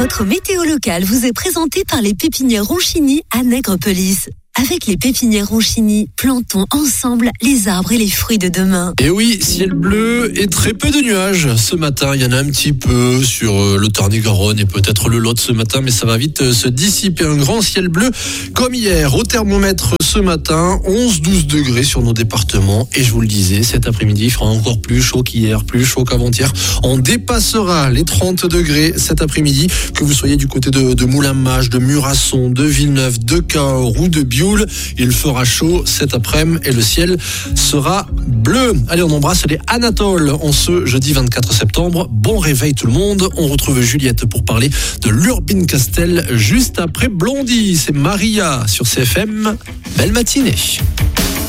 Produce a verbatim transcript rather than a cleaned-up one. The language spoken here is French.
Votre météo locale vous est présentée par les pépinières Ronchini à Nègrepelisse. Avec les pépinières Ronchini, plantons ensemble les arbres et les fruits de demain. Et oui, ciel bleu et très peu de nuages. Ce matin, il y en a un petit peu sur le Tarn-et-Garonne et peut-être le Lot ce matin, mais ça va vite se dissiper. Un grand ciel bleu comme hier. Au thermomètre ce matin, onze à douze degrés sur nos départements. Et je vous le disais, cet après-midi, il fera encore plus chaud qu'hier, plus chaud qu'avant-hier. On dépassera les trente degrés cet après-midi. Que vous soyez du côté de, de Moulin-Mage, de Murasson, de Villeneuve, de Cahors ou de Bio. Il fera chaud cet après-midi et le ciel sera bleu. Allez, on embrasse les Anatoles en ce jeudi vingt-quatre septembre. Bon réveil tout le monde. On retrouve Juliette pour parler de l'Urbine Castel juste après Blondie. C'est Maria sur C F M. Belle matinée.